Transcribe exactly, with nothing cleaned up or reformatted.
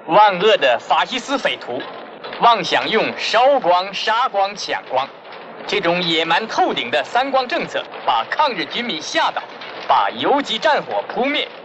万恶的法西斯匪徒妄想用烧光、杀光、抢光这种野蛮透顶的三光政策，把抗日军民吓倒，把游击战火扑灭。